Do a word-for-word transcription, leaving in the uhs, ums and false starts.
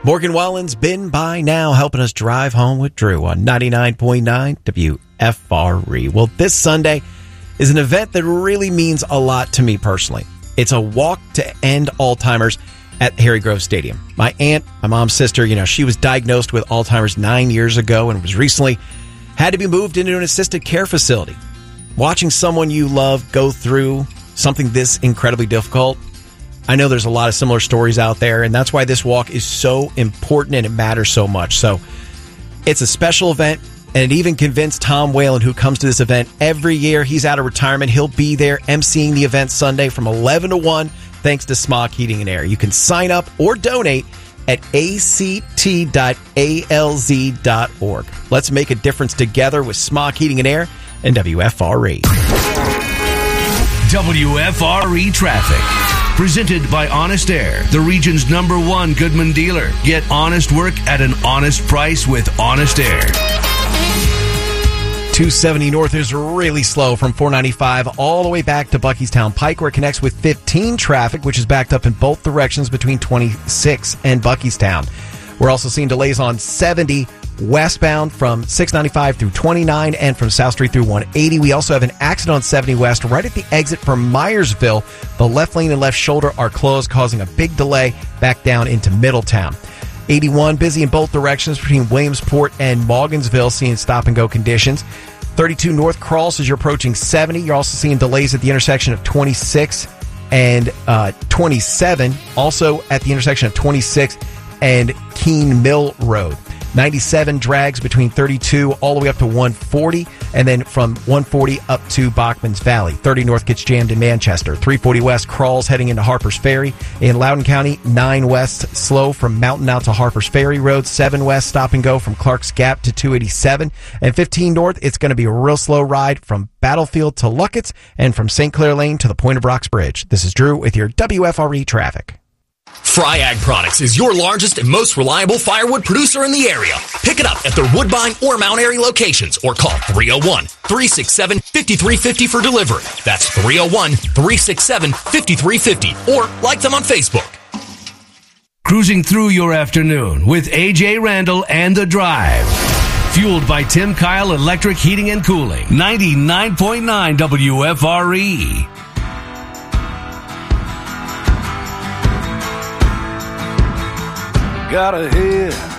Morgan Wallen's been by now, helping us drive home with Drew on ninety-nine point nine W F R E. Well, this Sunday is an event that really means a lot to me personally. It's a walk to end Alzheimer's at Harry Grove Stadium. My aunt, my mom's sister, you know, she was diagnosed with Alzheimer's nine years ago and was recently had to be moved into an assisted care facility. Watching someone you love go through something this incredibly difficult, I know there's a lot of similar stories out there, and that's why this walk is so important and it matters so much. So it's a special event, and it even convinced Tom Whalen, who comes to this event every year. He's out of retirement. He'll be there emceeing the event Sunday from eleven to one, thanks to Smog Heating and Air. You can sign up or donate at A C T dot A L Z dot org. Let's make a difference together with Smog Heating and Air and W F R E. W F R E Traffic. Presented by Honest Air, the region's number one Goodman dealer. Get honest work at an honest price with Honest Air. two seventy North is really slow from four ninety-five all the way back to Buckystown Pike, where it connects with fifteen traffic, which is backed up in both directions between twenty-six and Buckystown. We're also seeing delays on seventy westbound from six ninety-five through twenty-nine and from South Street through one eighty. We also have an accident on seventy West right at the exit from Myersville. The left lane and left shoulder are closed, causing a big delay back down into Middletown. eighty-one busy in both directions between Williamsport and Morgansville, seeing stop-and-go conditions. thirty-two North Cross as you're approaching seventy. You're also seeing delays at the intersection of twenty-six and uh, twenty-seven. Also at the intersection of twenty-six and Keene Mill Road. ninety-seven drags between thirty-two all the way up to one forty, and then from one forty up to Bachman's Valley. thirty North gets jammed in Manchester. three forty West crawls heading into Harper's Ferry. In Loudoun County, nine West slow from Mountain out to Harper's Ferry Road. seven West stop and go from Clark's Gap to two eighty-seven. And fifteen North, it's going to be a real slow ride from Battlefield to Luckett's and from Saint Clair Lane to the Point of Rocks Bridge. This is Drew with your W F R E traffic. Fryag Products is your largest and most reliable firewood producer in the area. Pick it up at their Woodbine or Mount Airy locations or call three oh one, three six seven, five three five oh for delivery. That's three oh one, three six seven, five three five oh or like them on Facebook. Cruising through your afternoon with A J Randall and The Drive. Fueled by Tim Kyle Electric Heating and Cooling. ninety-nine point nine W F R E. Got a head